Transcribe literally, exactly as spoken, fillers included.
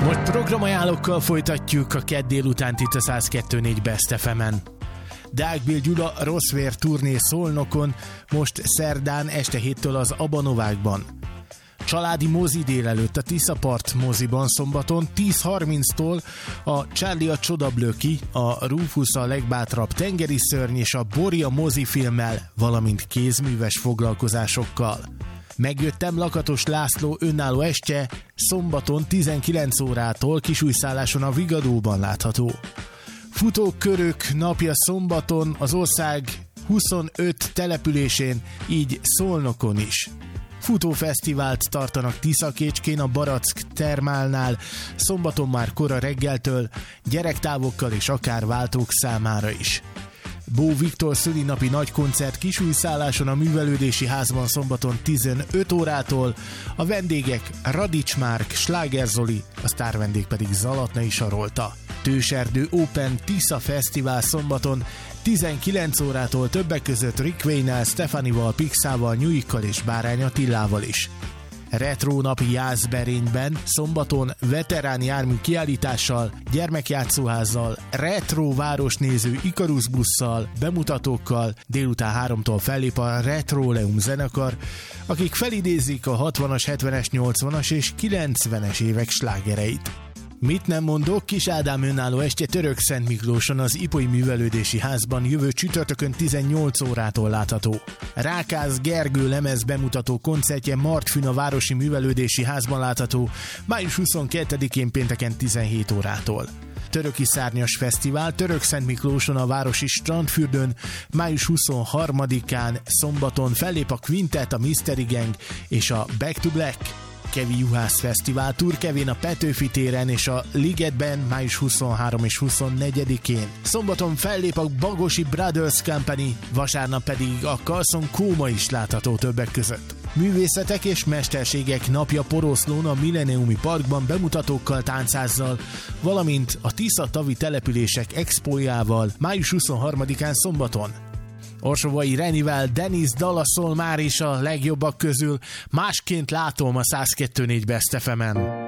Most programajánlókkal folytatjuk a kedd délutánt itt a száz kettő négy Best ef emen. Deák Bill Gyula Rosszvér turné Szolnokon, most szerdán este héttől az Abanovákban. Családi mozi délelőtt a Tiszapart moziban szombaton tíz harminctól a Charlie a Csodablöki, a Rufus a legbátrabb tengeri szörny és a Boria mozifilmmel, valamint kézműves foglalkozásokkal. Megjöttem Lakatos László önálló estje szombaton tizenkilenc órától Kisújszálláson a Vigadóban látható. Futókörök napja szombaton az ország huszonöt településén, így Szolnokon is. Futófesztivált tartanak Tiszakécskén a Barack Termálnál, szombaton már kora reggeltől, gyerektávokkal és akár váltók számára is. Bó Viktor szülinapi nagykoncert Kisújszálláson a Művelődési Házban szombaton tizenöt órától, a vendégek Radics Márk, Sláger Zoli, a sztárvendég pedig Zalatnai Sarolta. Tőserdő Open Tisza Fesztivál szombaton tizenkilenc órától többek között Rick Wayne-nel, Stefanival, Pixával, Nyuikkal és Bárány Attilával is. Retro napi Jászberényben szombaton veterán jármű kiállítással, gyermekjátszóházzal, retro városnéző Ikarus busszal, bemutatókkal délután háromtól fellép a Retroleum zenekar, akik felidézik a hatvanas, hetvenes, nyolcvanas és kilencvenes évek slágereit. Mit nem mondok, Kis Ádám önálló estje Törökszent Miklóson az Ipoly Művelődési Házban jövő csütörtökön tizennyolc órától látható. Rákász Gergő lemez bemutató koncertje Martfűn a Városi Művelődési Házban látható május huszonkettedikén pénteken tizenhét órától. Töröki Szárnyas Fesztivál Törökszent Miklóson a Városi Strandfürdőn május huszonharmadikán szombaton fellép a Quintet, a Mystery Gang és a Back to Black. Kevi Juhász Fesztivál Turkevén a Petőfi téren és a Ligetben május huszonharmadikán és huszonnegyedikén. Szombaton fellép a Bagosi Brothers Company, vasárnap pedig a Carlson Kóma is látható többek között. Művészetek és mesterségek napja Poroszlón a Milleniumi Parkban bemutatókkal, táncázzal, valamint a Tisza tavi települések expójával május huszonharmadikán szombaton. Orsovai Renivel Denis dala szól már is a legjobbak közül, másként látom a száz kettő négy Best ef emen.